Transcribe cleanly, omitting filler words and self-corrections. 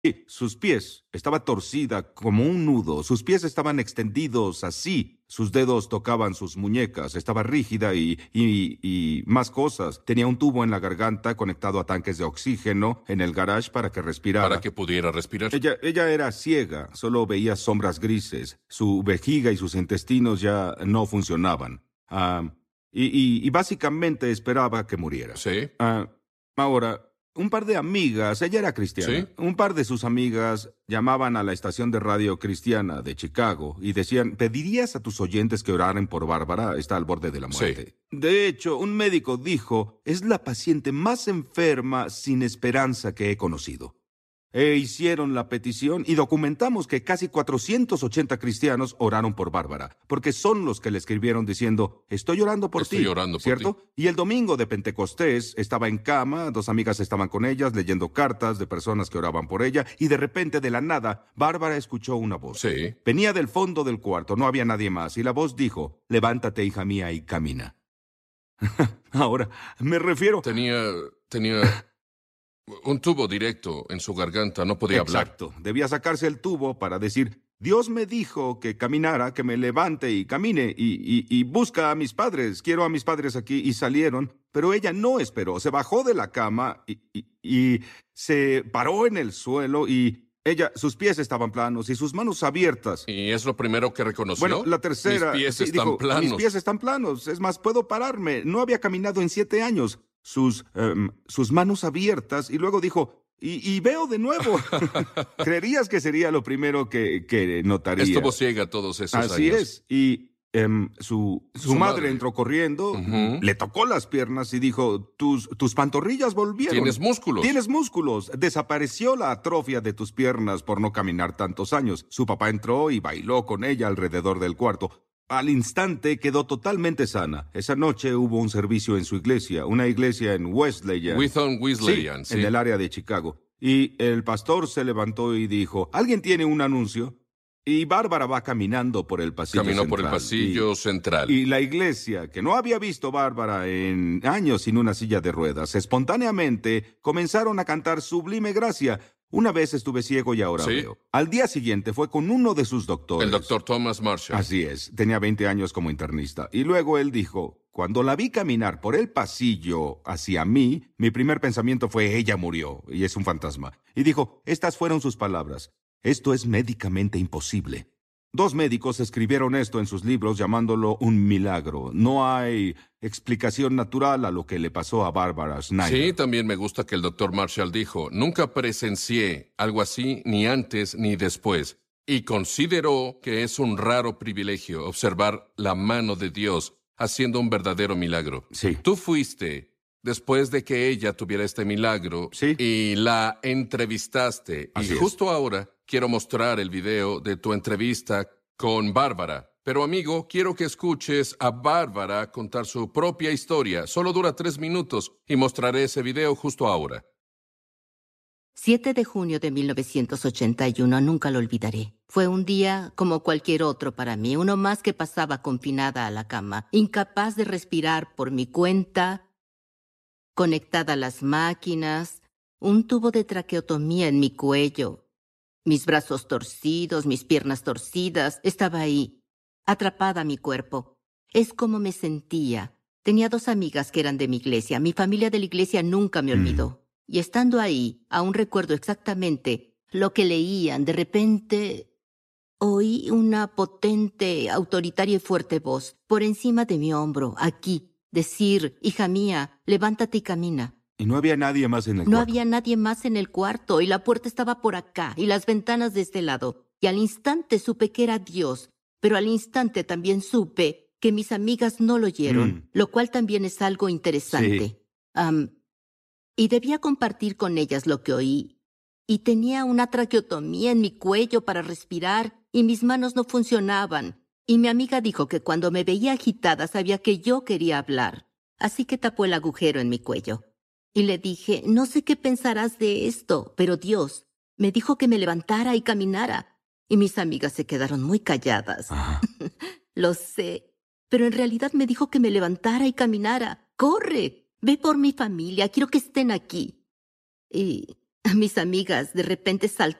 Sí, sus pies, estaba torcida como un nudo, sus pies estaban extendidos así, sus dedos tocaban sus muñecas, estaba rígida y más cosas. Tenía un tubo en la garganta conectado a tanques de oxígeno en el garage para que Para respirara. que pudiera respirar. Ella era ciega, solo veía sombras grises. Su vejiga y sus intestinos ya no funcionaban. Y básicamente esperaba que muriera. Sí, Ahora, un par de amigas, ella era cristiana, sí. un par de sus amigas llamaban a la estación de radio cristiana de Chicago y decían, ¿pedirías a tus oyentes que oraran por Bárbara? Está al borde de la Sí. muerte. De hecho, un médico dijo, es la paciente más enferma sin esperanza que he conocido. Hicieron la petición y documentamos que casi 480 cristianos oraron por Bárbara, porque son los que le escribieron diciendo, estoy orando por ti, Estoy orando por ¿cierto? ti. Y el domingo de Pentecostés estaba en cama, dos amigas estaban con ellas leyendo cartas de personas que oraban por ella, y de repente, de la nada, Bárbara escuchó una voz. Sí. Venía del fondo del cuarto, no había nadie más, y la voz dijo, levántate, hija mía, y camina. Ahora, me refiero... Tenía un tubo directo en su garganta, no podía hablar. Exacto. Debía sacarse el tubo para decir, Dios me dijo que caminara, que me levante y camine, y busca a mis padres. Quiero a mis padres aquí. Y salieron, pero ella no esperó. Se bajó de la cama y se paró en el suelo sus pies estaban planos y sus manos abiertas. ¿Y es lo primero que reconoció? Bueno, la tercera... Mis pies sí, están dijo, planos. Mis pies están planos. Es más, puedo pararme. No había caminado en 7 años. Sus manos abiertas. Y luego dijo, y veo de nuevo. Creerías que sería lo primero que notaría. Estuvo ciega todos esos años. Así es. Y su madre entró corriendo, le tocó las piernas y dijo, tus pantorrillas volvieron. Tienes músculos. Tienes músculos. Desapareció la atrofia de tus piernas por no caminar tantos años. Su papá entró y bailó con ella alrededor del cuarto. Al instante quedó totalmente sana. Esa noche hubo un servicio en su iglesia, una iglesia en Wesleyan. Wesleyan, sí. En el área de Chicago. Y el pastor se levantó y dijo, ¿alguien tiene un anuncio? Y Bárbara va caminando por el pasillo Caminó central. por el pasillo central. Y la iglesia, que no había visto Bárbara en años sin una silla de ruedas, espontáneamente comenzaron a cantar Sublime Gracia. Una vez estuve ciego y ahora ¿Sí? veo. Al día siguiente fue con uno de sus doctores. El doctor Thomas Marshall. Así es, tenía 20 años como internista. Y luego él dijo, cuando la vi caminar por el pasillo hacia mí, mi primer pensamiento fue, ella murió, y es un fantasma. Y dijo, estas fueron sus palabras, esto es médicamente imposible. 2 médicos escribieron esto en sus libros llamándolo un milagro. No hay explicación natural a lo que le pasó a Bárbara Schneider. Sí, también me gusta que el doctor Marshall dijo, nunca presencié algo así ni antes ni después. Y consideró que es un raro privilegio observar la mano de Dios haciendo un verdadero milagro. Sí. Tú fuiste, después de que ella tuviera este milagro, Sí. y la entrevistaste. Así y es. justo ahora quiero mostrar el video de tu entrevista con Bárbara. Pero amigo, quiero que escuches a Bárbara contar su propia historia. Solo dura 3 minutos y mostraré ese video justo ahora. 7 de junio de 1981, nunca lo olvidaré. Fue un día como cualquier otro para mí, uno más que pasaba confinada a la cama, incapaz de respirar por mi cuenta, conectada a las máquinas, un tubo de traqueotomía en mi cuello, mis brazos torcidos, mis piernas torcidas. Estaba ahí, atrapada a mi cuerpo. Es como me sentía. Tenía 2 amigas que eran de mi iglesia. Mi familia de la iglesia nunca me olvidó. Y estando ahí, aún recuerdo exactamente lo que leían. De repente, oí una potente, autoritaria y fuerte voz por encima de mi hombro, aquí, decir, hija mía, levántate y camina. Y no había nadie más en el No cuarto. había nadie más en el cuarto y la puerta estaba por acá y las ventanas de este lado. Y al instante supe que era Dios, pero al instante también supe que mis amigas no lo oyeron, lo cual también es algo interesante. Y debía compartir con ellas lo que oí. Y tenía una traqueotomía en mi cuello para respirar y mis manos no funcionaban. Y mi amiga dijo que cuando me veía agitada sabía que yo quería hablar. Así que tapó el agujero en mi cuello. Y le dije, no sé qué pensarás de esto, pero Dios me dijo que me levantara y caminara. Y mis amigas se quedaron muy calladas. Lo sé, pero en realidad me dijo que me levantara y caminara. ¡Corre! Ve por mi familia, quiero que estén aquí. Y Mis amigas de repente saltaron